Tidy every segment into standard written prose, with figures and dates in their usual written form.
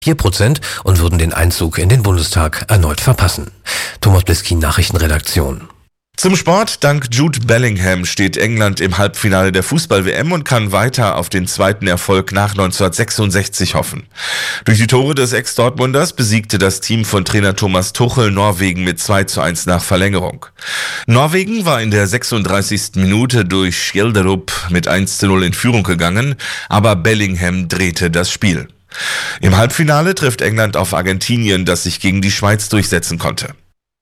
4% und würden den Einzug in den Bundestag erneut verpassen. Thomas Bliskin, Nachrichtenredaktion. Zum Sport. Dank Jude Bellingham steht England im Halbfinale der Fußball-WM und kann weiter auf den zweiten Erfolg nach 1966 hoffen. Durch die Tore des Ex-Dortmunders besiegte das Team von Trainer Thomas Tuchel Norwegen mit 2:1 nach Verlängerung. Norwegen war in der 36. Minute durch Skjelderup mit 1:0 in Führung gegangen, aber Bellingham drehte das Spiel. Im Halbfinale trifft England auf Argentinien, das sich gegen die Schweiz durchsetzen konnte.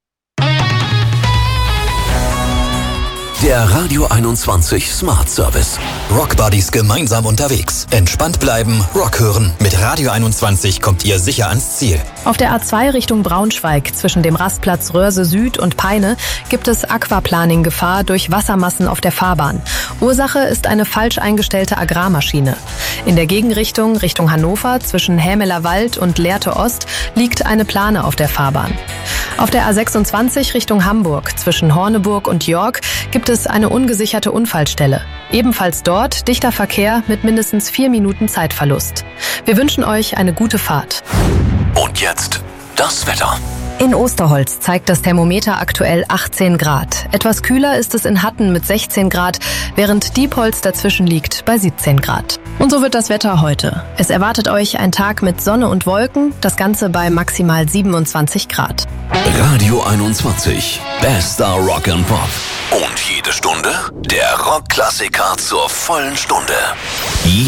Der Radio 21 Smart Service. Rock Buddies gemeinsam unterwegs. Entspannt bleiben, Rock hören. Mit Radio 21 kommt ihr sicher ans Ziel. Auf der A2 Richtung Braunschweig zwischen dem Rastplatz Röhrse Süd und Peine gibt es Aquaplaning-Gefahr durch Wassermassen auf der Fahrbahn. Ursache ist eine falsch eingestellte Agrarmaschine. In der Gegenrichtung Richtung Hannover zwischen Hämeler Wald und Lehrte Ost liegt eine Plane auf der Fahrbahn. Auf der A26 Richtung Hamburg zwischen Horneburg und York gibt es eine ungesicherte Unfallstelle. Ebenfalls dort dichter Verkehr mit mindestens 4 Minuten Zeitverlust. Wir wünschen euch eine gute Fahrt. Und jetzt das Wetter. In Osterholz zeigt das Thermometer aktuell 18 Grad. Etwas kühler ist es in Hatten mit 16 Grad, während Diepholz dazwischen liegt bei 17 Grad. Und so wird das Wetter heute. Es erwartet euch ein Tag mit Sonne und Wolken, das Ganze bei maximal 27 Grad. Radio 21, bester Rock and Pop. Und jede Stunde der Rockklassiker zur vollen Stunde.